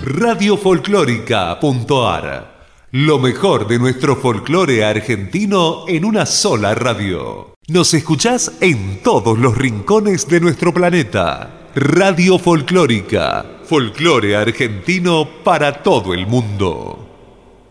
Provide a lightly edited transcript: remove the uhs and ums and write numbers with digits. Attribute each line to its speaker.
Speaker 1: radiofolclórica.ar. Lo mejor de nuestro folclore argentino en una sola radio. Nos escuchás en todos los rincones de nuestro planeta. Radio Folclórica, folclore argentino para todo el mundo.